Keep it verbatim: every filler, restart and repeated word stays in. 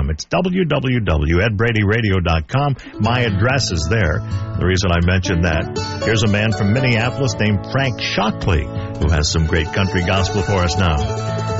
com. It's w w w dot ed brady radio dot com. My address is there. The reason I mentioned that, here's a man from Minneapolis named Frank Shockley, who has some great country gospel for us now.